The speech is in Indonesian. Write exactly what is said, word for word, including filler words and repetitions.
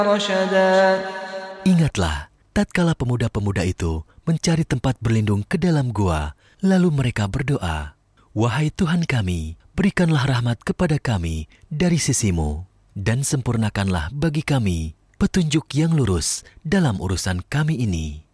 رشدا. Ingatlah, tatkala pemuda-pemuda itu mencari tempat berlindung ke dalam gua, lalu mereka berdoa, "Wahai Tuhan kami, berikanlah rahmat kepada kami dari sisimu, dan sempurnakanlah bagi kami petunjuk yang lurus dalam urusan kami ini."